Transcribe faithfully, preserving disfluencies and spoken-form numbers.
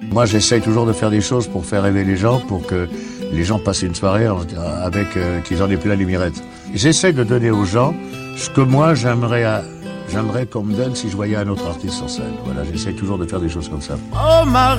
Moi, j'essaye toujours de faire des choses pour faire rêver les gens, pour que les gens passent une soirée avec euh, qu'ils en aient plus la lumirette. J'essaye de donner aux gens ce que moi j'aimerais, à, j'aimerais qu'on me donne si je voyais un autre artiste sur scène. Voilà, j'essaye toujours de faire des choses comme ça. Oh, Marie.